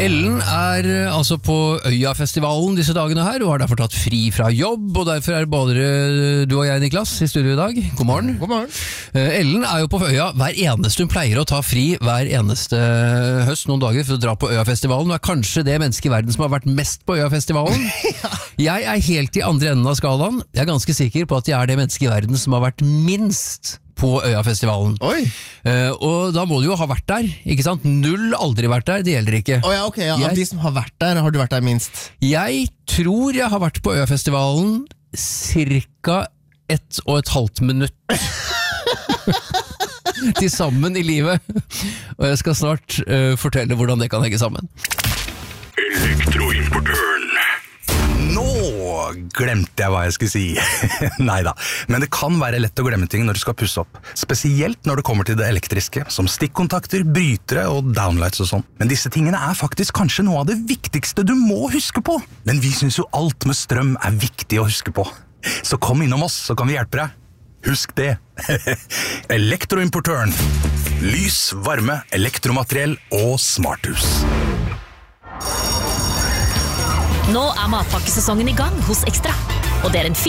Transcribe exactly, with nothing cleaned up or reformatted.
Ellen er eh, altså på Øya-festivalen disse dagene her, og har derfor tatt fri fra jobb, og derfor er både du og jeg, Niklas, i studio i dag. God morgen. God morgen. Eh, Ellen er jo på Øya hver eneste, hun pleier å ta fri hver eneste høst, noen dager, for å dra på Øya-festivalen. Hun er kanskje det mennesket i verden som har vært mest på Øya-festivalen. Jeg er helt i andre enden av skalaen. Jeg er ganske sikker på at jeg er det mennesket i verden som har vært minst på Øya-festivalen. Oi. Uh, og da må du jo ha vært der, ikke sant? Null aldri vært der, det gjelder ikke. Oh, ja, ok, ja. Av Jeg- de som har vært der, har du vært der minst? Jeg tror jeg har vært på Øya-festivalen cirka ett og et halvt minutt til sammen i livet. Og jeg skal snart uh, fortelle hvordan det kan henge sammen. Elektroimportøren. Nå glemte jeg hva jeg skulle si. Neida, men det kan være lett å glemme ting når du skal pusse opp. Spesielt når det kommer til det elektriske, som stikkontakter, brytere og downlights og sånn. Men disse tingene er faktisk kanskje noe av det viktigste du må huske på. Men vi synes jo alt med strøm er viktig å huske på. Så kom innom oss, så kan vi hjelpe deg. Husk det. Elektroimportøren. Lys, varme, elektromateriell og smarthus. Nå er matpakkesesongen i gang hos Ekstra, og det er en